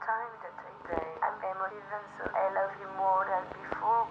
time that I am emotive and so I love you more than before.